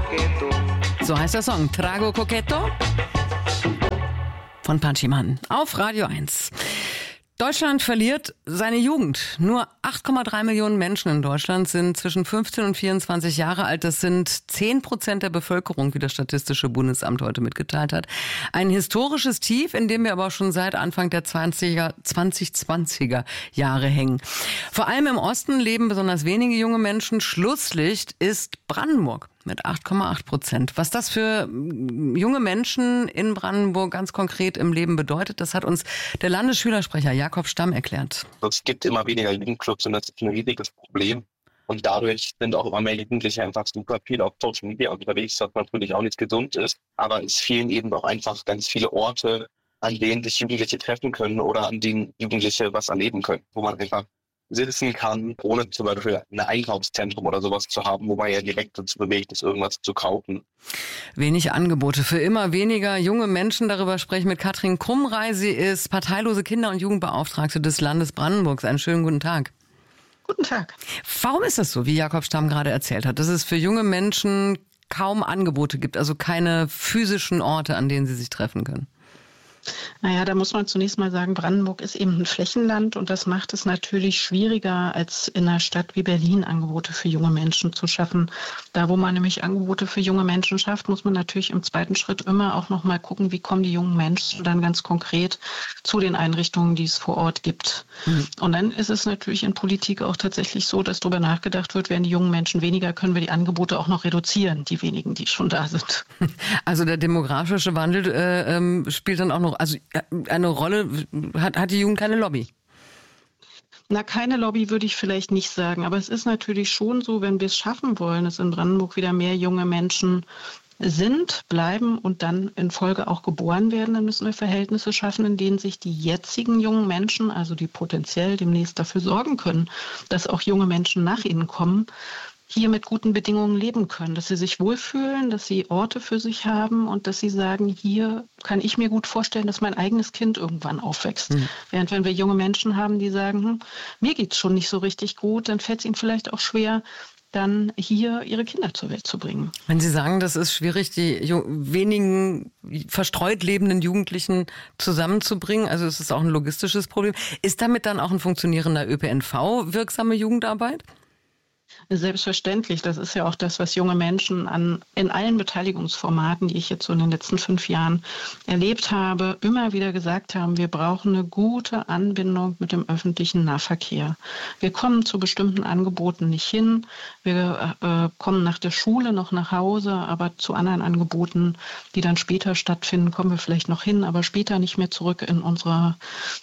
So heißt der Song, Trago Coqueto von Panchiman auf Radio 1. Deutschland verliert seine Jugend. Nur 8,3 Millionen Menschen in Deutschland sind zwischen 15 und 24 Jahre alt. Das sind 10% der Bevölkerung, wie das Statistische Bundesamt heute mitgeteilt hat. Ein historisches Tief, in dem wir aber auch schon seit Anfang der 2020er Jahre hängen. Vor allem im Osten leben besonders wenige junge Menschen. Schlusslicht ist Brandenburg mit 8,8%. Was das für junge Menschen in Brandenburg ganz konkret im Leben bedeutet, das hat uns der Landesschülersprecher Jakob Stamm erklärt. Es gibt immer weniger Jugendclubs und das ist ein riesiges Problem. Und dadurch sind auch immer mehr Jugendliche einfach super viel auf Social Media unterwegs, was natürlich auch nicht gesund ist. Aber es fehlen eben auch einfach ganz viele Orte, an denen sich Jugendliche treffen können oder an denen Jugendliche was erleben können, wo man einfach sitzen kann, ohne zum Beispiel ein Einkaufszentrum oder sowas zu haben, wo man ja direkt dazu bewegt ist, irgendwas zu kaufen. Wenig Angebote für immer weniger junge Menschen. Darüber spreche ich mit Katrin Krumrei. Sie ist parteilose Kinder- und Jugendbeauftragte des Landes Brandenburgs. Einen schönen guten Tag. Guten Tag. Warum ist das so, wie Jakob Stamm gerade erzählt hat, dass es für junge Menschen kaum Angebote gibt, also keine physischen Orte, an denen sie sich treffen können? Naja, da muss man zunächst mal sagen, Brandenburg ist eben ein Flächenland und das macht es natürlich schwieriger, als in einer Stadt wie Berlin Angebote für junge Menschen zu schaffen. Da, wo man nämlich Angebote für junge Menschen schafft, muss man natürlich im zweiten Schritt immer auch noch mal gucken, wie kommen die jungen Menschen dann ganz konkret zu den Einrichtungen, die es vor Ort gibt. Und dann ist es natürlich in Politik auch tatsächlich so, dass darüber nachgedacht wird, werden die jungen Menschen weniger, können wir die Angebote auch noch reduzieren, die wenigen, die schon da sind. Also der demografische Wandel spielt dann auch noch eine Rolle, hat die Jugend keine Lobby? Na, keine Lobby würde ich vielleicht nicht sagen, aber es ist natürlich schon so, wenn wir es schaffen wollen, dass in Brandenburg wieder mehr junge Menschen sind, bleiben und dann in Folge auch geboren werden, dann müssen wir Verhältnisse schaffen, in denen sich die jetzigen jungen Menschen, also die potenziell demnächst dafür sorgen können, dass auch junge Menschen nach ihnen kommen, hier mit guten Bedingungen leben können, dass sie sich wohlfühlen, dass sie Orte für sich haben und dass sie sagen, hier kann ich mir gut vorstellen, dass mein eigenes Kind irgendwann aufwächst. Während wenn wir junge Menschen haben, die sagen, mir geht's schon nicht so richtig gut, dann fällt es ihnen vielleicht auch schwer, dann hier ihre Kinder zur Welt zu bringen. Wenn Sie sagen, das ist schwierig, die wenigen verstreut lebenden Jugendlichen zusammenzubringen, also es ist auch ein logistisches Problem, ist damit dann auch ein funktionierender ÖPNV wirksame Jugendarbeit? Selbstverständlich. Das ist ja auch das, was junge Menschen in allen Beteiligungsformaten, die ich jetzt so in den letzten 5 Jahren erlebt habe, immer wieder gesagt haben, wir brauchen eine gute Anbindung mit dem öffentlichen Nahverkehr. Wir kommen zu bestimmten Angeboten nicht hin. Wir kommen nach der Schule noch nach Hause, aber zu anderen Angeboten, die dann später stattfinden, kommen wir vielleicht noch hin, aber später nicht mehr zurück in unsere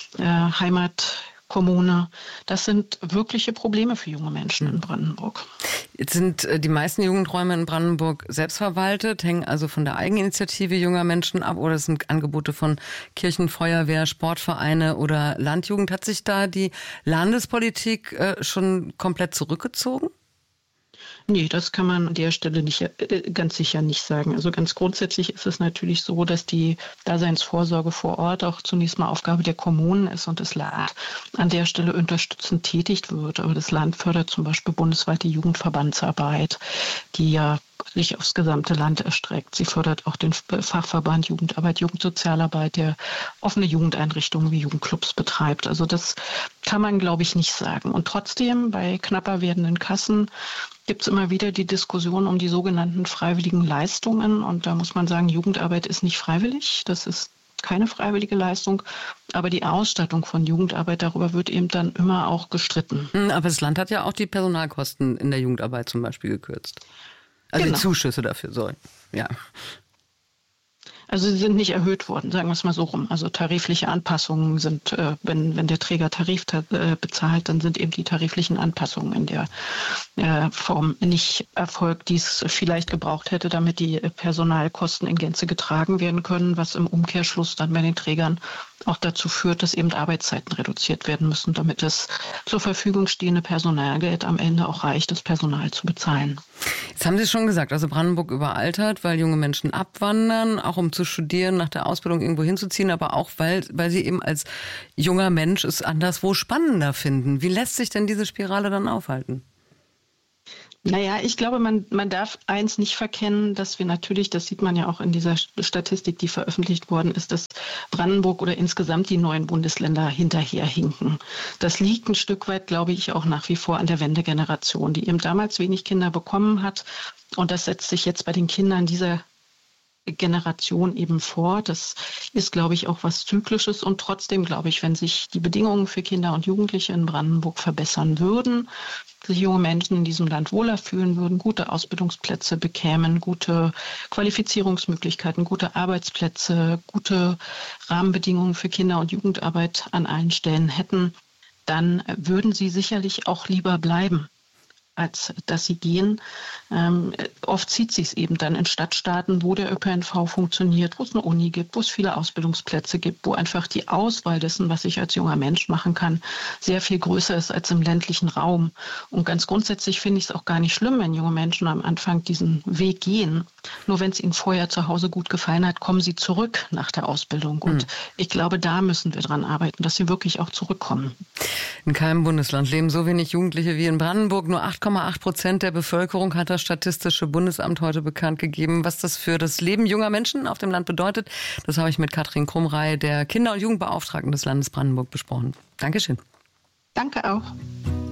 Heimatkommune. Das sind wirkliche Probleme für junge Menschen in Brandenburg. Jetzt sind die meisten Jugendräume in Brandenburg selbstverwaltet, hängen also von der Eigeninitiative junger Menschen ab oder es sind Angebote von Kirchen, Feuerwehr, Sportvereine oder Landjugend. Hat sich da die Landespolitik schon komplett zurückgezogen? Nee, das kann man an der Stelle nicht, ganz sicher nicht sagen. Also ganz grundsätzlich ist es natürlich so, dass die Daseinsvorsorge vor Ort auch zunächst mal Aufgabe der Kommunen ist und das Land an der Stelle unterstützend tätig wird. Aber das Land fördert zum Beispiel bundesweit die Jugendverbandsarbeit, die ja sich aufs gesamte Land erstreckt. Sie fördert auch den Fachverband Jugendarbeit, Jugendsozialarbeit, der offene Jugendeinrichtungen wie Jugendclubs betreibt. Also das kann man, glaube ich, nicht sagen. Und trotzdem, bei knapper werdenden Kassen gibt es immer wieder die Diskussion um die sogenannten freiwilligen Leistungen. Und da muss man sagen, Jugendarbeit ist nicht freiwillig. Das ist keine freiwillige Leistung. Aber die Ausstattung von Jugendarbeit, darüber wird eben dann immer auch gestritten. Aber das Land hat ja auch die Personalkosten in der Jugendarbeit zum Beispiel gekürzt. Also genau. Die Zuschüsse dafür, sorry. Ja. Also sie sind nicht erhöht worden, sagen wir es mal so rum. Also tarifliche Anpassungen sind, wenn der Träger Tarif bezahlt, dann sind eben die tariflichen Anpassungen in der Form nicht erfolgt, die es vielleicht gebraucht hätte, damit die Personalkosten in Gänze getragen werden können, was im Umkehrschluss dann bei den Trägern auch dazu führt, dass eben Arbeitszeiten reduziert werden müssen, damit das zur Verfügung stehende Personalgeld am Ende auch reicht, das Personal zu bezahlen. Jetzt haben Sie schon gesagt, also Brandenburg überaltert, weil junge Menschen abwandern, auch um zu studieren, nach der Ausbildung irgendwo hinzuziehen, aber auch, weil sie eben als junger Mensch es anderswo spannender finden. Wie lässt sich denn diese Spirale dann aufhalten? Naja, ich glaube, man darf eins nicht verkennen, dass wir natürlich, das sieht man ja auch in dieser Statistik, die veröffentlicht worden ist, dass Brandenburg oder insgesamt die neuen Bundesländer hinterherhinken. Das liegt ein Stück weit, glaube ich, auch nach wie vor an der Wendegeneration, die eben damals wenig Kinder bekommen hat. Und das setzt sich jetzt bei den Kindern dieser Generation eben vor. Das ist, glaube ich, auch was Zyklisches. Und trotzdem, glaube ich, wenn sich die Bedingungen für Kinder und Jugendliche in Brandenburg verbessern würden, sich junge Menschen in diesem Land wohler fühlen würden, gute Ausbildungsplätze bekämen, gute Qualifizierungsmöglichkeiten, gute Arbeitsplätze, gute Rahmenbedingungen für Kinder- und Jugendarbeit an allen Stellen hätten, dann würden sie sicherlich auch lieber bleiben, als dass sie gehen. Oft zieht sich es eben dann in Stadtstaaten, wo der ÖPNV funktioniert, wo es eine Uni gibt, wo es viele Ausbildungsplätze gibt, wo einfach die Auswahl dessen, was ich als junger Mensch machen kann, sehr viel größer ist als im ländlichen Raum. Und ganz grundsätzlich finde ich es auch gar nicht schlimm, wenn junge Menschen am Anfang diesen Weg gehen. Nur wenn es ihnen vorher zu Hause gut gefallen hat, kommen sie zurück nach der Ausbildung. Und ich glaube, da müssen wir dran arbeiten, dass sie wirklich auch zurückkommen. In keinem Bundesland leben so wenig Jugendliche wie in Brandenburg. Nur 8,8% der Bevölkerung hat das Statistische Bundesamt heute bekannt gegeben. Was das für das Leben junger Menschen auf dem Land bedeutet, das habe ich mit Katrin Krumrey, der Kinder- und Jugendbeauftragten des Landes Brandenburg, besprochen. Dankeschön. Danke auch.